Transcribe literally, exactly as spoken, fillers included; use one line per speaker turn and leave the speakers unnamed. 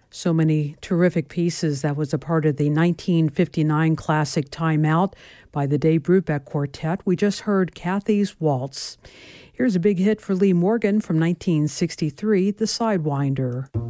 So many terrific pieces. That was a part of the nineteen fifty-nine classic Time Out by the Dave Brubeck Quartet. We just heard Kathy's Waltz. Here's a big hit for Lee Morgan from nineteen sixty-three, The Sidewinder.